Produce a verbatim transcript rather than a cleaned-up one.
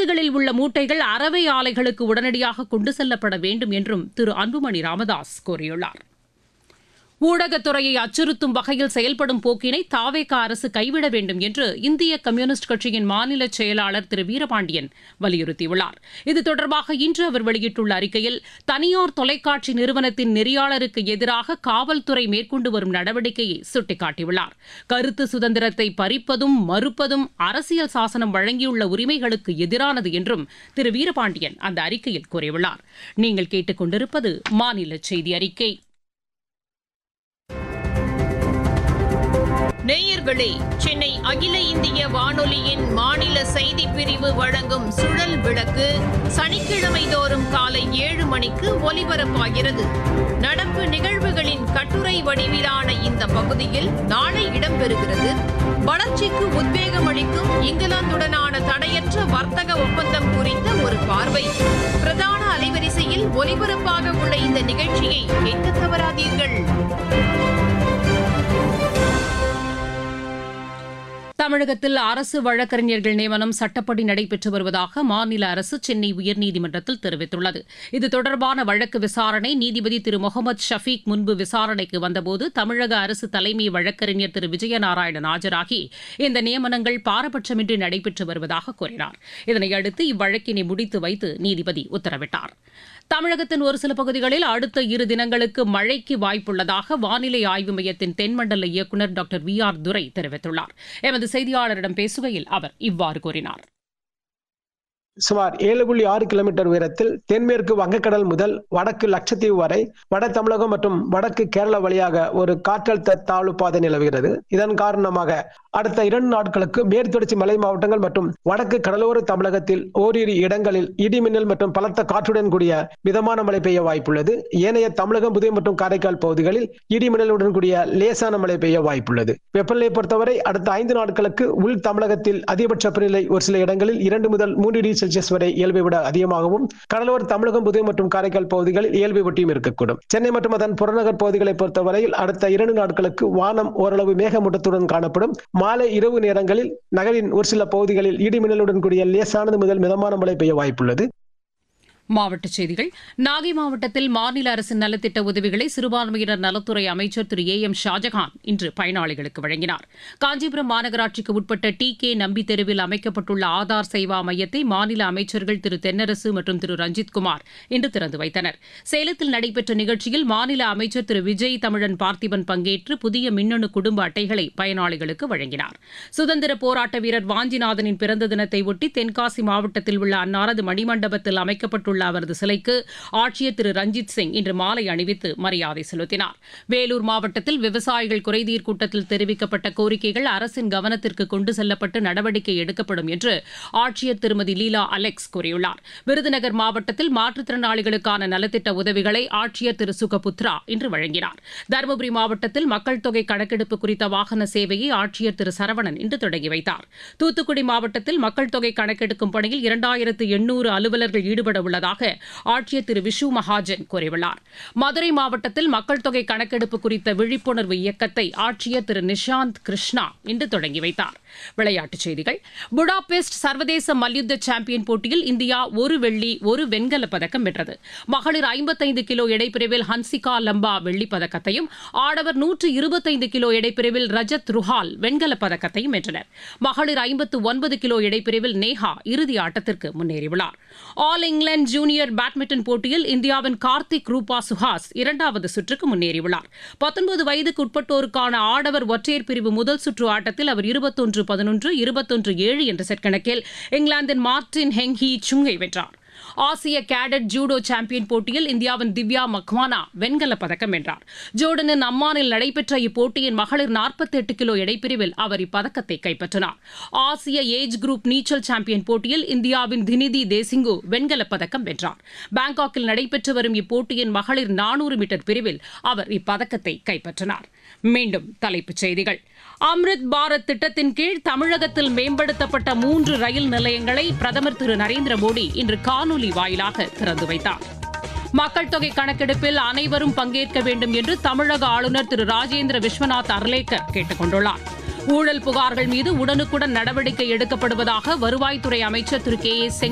கிடங்குகளில் உள்ள மூட்டைகள் அறவை ஆலைகளுக்கு உடனடியாக கொண்டு செல்லப்பட வேண்டும் என்றும் திரு அன்புமணி ராமதாஸ் கூறியுள்ளார். ஊடகத்துறையை அச்சுறுத்தும் வகையில் செயல்படும் போக்கினை தாவேக அரசு கைவிட வேண்டும் என்று இந்திய கம்யூனிஸ்ட் கட்சியின் மாநில செயலாளர் திரு வீரபாண்டியன் வலியுறுத்தியுள்ளார். இது தொடர்பாக இன்று அவர் வெளியிட்டுள்ள அறிக்கையில், தனியார் தொலைக்காட்சி நிறுவனத்தின் நெறியாளருக்கு எதிராக காவல்துறை மேற்கொண்டு வரும் நடவடிக்கையை சுட்டிக்காட்டியுள்ளார். கருத்து சுதந்திரத்தை பறிப்பதும் மறுப்பதும் அரசியல் சாசனம் வழங்கியுள்ள உரிமைகளுக்கு எதிரானது என்றும் திரு வீரபாண்டியன் அந்த அறிக்கையில் கூறியுள்ளார். நீங்கள் கேட்டுக் கொண்டிருப்பது மாநில செய்தி அறிக்கை. நேயர்களே, சென்னை அகில இந்திய வானொலியின் மாநில செய்திப் பிரிவு வழங்கும் சுழல் விளக்கு சனிக்கிழமை தோறும் காலை ஏழு மணிக்கு ஒலிபரப்பாகிறது. நடப்பு நிகழ்வுகளின் கட்டுரை வடிவிலான இந்த பகுதியில் நாளை இடம்பெறுகிறது. வளர்ச்சிக்கு உத்வேகம் அளிக்கும் இங்கிலாந்துடனான தடையற்ற வர்த்தக ஒப்பந்தம் குறித்த ஒரு பார்வை. பிரதான அலைவரிசையில் ஒலிபரப்பாக உள்ள இந்த நிகழ்ச்சியை கேட்க தவறாதீர்கள். தமிழகத்தில் அரசு வழக்கறிஞர்கள் நியமனம் சட்டப்படி நடைபெற்று வருவதாக மாநில அரசு சென்னை உயர்நீதிமன்றத்தில் தெரிவித்துள்ளது. இது தொடர்பான வழக்கு விசாரணை நீதிபதி திரு முகமது ஷபீக் முன்பு விசாரணைக்கு வந்தபோது தமிழக அரசு தலைமை வழக்கறிஞர் திரு விஜயநாராயணன் ஆஜராகி இந்த நியமனங்கள் பாரபட்சமின்றி நடைபெற்று வருவதாக கூறினார். இதனையடுத்து இவ்வழக்கினை முடித்து வைத்து நீதிபதி உத்தரவிட்டார். தமிழகத்தின் ஒரு சில பகுதிகளில் அடுத்த இரு தினங்களுக்கு மழைக்கு வாய்ப்புள்ளதாக வானிலை ஆய்வு மையத்தின் தென்மண்டல இயக்குநர் டாக்டர் வி ஆர் துரை தெரிவித்துள்ளார். எமது செய்தியாளரிடம் பேசுகையில் அவர் இவ்வாறு கூறினார். சுமார் ஏழு புள்ளி ஆறு கிலோமீட்டர் உயரத்தில் தென்மேற்கு வங்கக்கடல் முதல் வடக்கு லட்சத்தீவு வரை வட தமிழகம் மற்றும் வடக்கு கேரளா வழியாக ஒரு காற்றழுத்த தாழ்வு பாதை நிலவுகிறது. இதன் காரணமாக அடுத்த இரண்டு நாட்களுக்கு மேற்தொடர்ச்சி மலை மாவட்டங்கள் மற்றும் வடக்கு கடலோர தமிழகத்தில் ஓரிரு இடங்களில் இடிமின்னல் மற்றும் பலத்த காற்றுடன் கூடிய மிதமான மழை பெய்ய வாய்ப்புள்ளது. ஏனைய தமிழகம், புதுவை மற்றும் காரைக்கால் பகுதிகளில் இடிமின்னலுடன் கூடிய லேசான மழை பெய்ய வாய்ப்புள்ளது. வெப்பநிலையை பொறுத்தவரை அடுத்த ஐந்து நாட்களுக்கு உள் தமிழகத்தில் அதிகபட்ச வெப்பநிலை ஒரு சில இடங்களில் இரண்டு முதல் மூன்று டிகிரி செல்சியஸ் வரை இயல்பை விட அதிகமாகவும், கடலோர தமிழகம், புதுவை மற்றும் காரைக்கால் பகுதிகளில் இயல்பை ஒட்டியும் இருக்கக்கூடும். சென்னை மற்றும் அதன் புறநகர் பகுதிகளை பொறுத்தவரையில் அடுத்த இரண்டு நாட்களுக்கு வானம் ஓரளவு மேகமூட்டத்துடன் காணப்படும். மாலை இரவு நேரங்களில் நகரின் ஒரு சில பகுதிகளில் இடிமின்னலுடன் கூடிய லேசானது முதல் மிதமான மழை பெய்ய வாய்ப்புள்ளது. மாவட்டச் செய்திகள். நாகை மாவட்டத்தில் மாநில அரசின் நலத்திட்ட உதவிகளை சிறுபான்மையினர் நலத்துறை அமைச்சர் திரு ஏ எம் ஷாஜகான் இன்று பயனாளிகளுக்கு வழங்கினார். காஞ்சிபுரம் மாநகராட்சிக்கு உட்பட்ட டி கே நம்பி தெருவில் அமைக்கப்பட்டுள்ள ஆதார் சேவா மையத்தை மாநில அமைச்சர்கள் திரு தென்னரசு மற்றும் திரு ரஞ்சித்குமார் இன்று திறந்து வைத்தனர். சேலத்தில் நடைபெற்ற நிகழ்ச்சியில் மாநில அமைச்சர் திரு விஜய் தமிழன் பார்த்திபன் பங்கேற்று புதிய மின்னணு குடும்ப அட்டைகளை பயனாளிகளுக்கு வழங்கினார். சுதந்திர போராட்ட வீரர் வாஞ்சிநாதனின் பிறந்த தினத்தை ஒட்டி தென்காசி மாவட்டத்தில் உள்ள அன்னாரது மணிமண்டபத்தில் அமைக்கப்பட்டுள்ள அவரது சிலைக்கு ஆட்சியர் திரு ரஞ்சித் சிங் இன்று மாலை அணிவித்து மரியாதை செலுத்தினார். வேலூர் மாவட்டத்தில் விவசாயிகள் குறைதீர் கூட்டத்தில் தெரிவிக்கப்பட்ட கோரிக்கைகள் அரசின் கவனத்திற்கு கொண்டு செல்லப்பட்டு நடவடிக்கை எடுக்கப்படும் என்று ஆட்சியர் திருமதி லீலா அலெக்ஸ் கூறியுள்ளார். விருதுநகர் மாவட்டத்தில் மாற்றுத்திறனாளிகளுக்கான நலத்திட்ட உதவிகளை ஆட்சியர் திரு சுகபுத்ரா இன்று வழங்கினார். தருமபுரி மாவட்டத்தில் மக்கள் தொகை கணக்கெடுப்பு குறித்த வாகன சேவையை ஆட்சியர் திரு சரவணன் இன்று தொடங்கி வைத்தார். தூத்துக்குடி மாவட்டத்தில் மக்கள் தொகை கணக்கெடுக்கும் பணியில் இரண்டாயிரத்து எண்ணூறு அலுவலர்கள் ஈடுபட உள்ளதாக ஆட்சியர் திரு விஷு மகாஜன் கூறியுள்ளார். மதுரை மாவட்டத்தில் மக்கள் தொகை கணக்கெடுப்பு குறித்த விழிப்புணர்வு இயக்கத்தை ஆட்சியர் திரு நிஷாந்த் கிருஷ்ணா இன்று தொடங்கி வைத்தார். விளையாட்டுச் செய்திகள். புடாபெஸ்ட் சர்வதேச மல்யுத்த சாம்பியன் போட்டியில் இந்தியா ஒரு வெள்ளி ஒரு வெண்கலப் பதக்கம் வென்றது. மகளிர் ஐம்பத்தைந்து கிலோ எடைப்பிரிவில் ஹன்சிகா லம்பா வெள்ளிப் பதக்கத்தையும், ஆடவர் நூற்று இருபத்தைந்து கிலோ எடைப்பிரிவில் ரஜத் ருஹால் வெண்கலப் பதக்கத்தையும் வென்றனர். மகளிர் ஐம்பத்து ஒன்பது கிலோ எடைப்பிரிவில் நேஹா இறுதி ஆட்டத்திற்கு முன்னேறியுள்ளார். ஆல் இங்கிலாந்து ஜூனியர் பேட்மிண்டன் போட்டியில் இந்தியாவின் கார்த்திக் ரூபா சுஹாஸ் இரண்டாவது சுற்றுக்கு முன்னேறியுள்ளார். பத்தொன்பது வயதுக்கு உட்பட்டோருக்கான ஆடவர் ஒற்றையர் பிரிவு முதல் சுற்று ஆட்டத்தில் அவர் இருபத்தொன்று பதினொன்று இருபத்தொன்று ஏழு என்ற செட் கணக்கில் இங்கிலாந்தின் மார்டின் ஹெங்ஹி சுங்கை வென்றார். ஆசிய கேடட் ஜூடோ சாம்பியன் போட்டியில் இந்தியாவின் திவ்யா மக்வானா வெண்கலப் பதக்கம் வென்றார். ஜோர்டனின் அம்மானில் நடைபெற்ற இப்போட்டியின் மகளிர் நாற்பத்தி எட்டு கிலோ எடைப்பிரிவில் அவர் இப்பதக்கத்தை கைப்பற்றினார். ஆசிய ஏஜ் குரூப் நீச்சல் சாம்பியன் போட்டியில் இந்தியாவின் தினிதி தேசிங்கு வெண்கலப் பதக்கம் வென்றார். பாங்காக்கில் நடைபெற்று வரும் இப்போட்டியின் மகளிர் நானூறு மீட்டர் பிரிவில் அவர் இப்பதக்கத்தை கைப்பற்றினார். மீண்டும் தலைப்புச் செய்திகள். அம்ரித் பாரத் திட்டத்தின் கீழ் தமிழகத்தில் மேம்படுத்தப்பட்ட மூன்று ரயில் நிலையங்களை பிரதமர் திரு நரேந்திர மோடி இன்று காணொலி வாயிலாக திறந்து வைத்தார். மக்கள் தொகை கணக்கெடுப்பில் அனைவரும் பங்கேற்க வேண்டும் என்று தமிழக ஆளுநர் திரு ராஜேந்திர விஸ்வநாத் அர்லேக்கர் கேட்டுக் கொண்டுள்ளார். ஊழல் புகார்கள் மீது உடனுக்குடன் நடவடிக்கை எடுக்கப்படுவதாக வருவாய்த்துறை அமைச்சர் திரு கே ஏ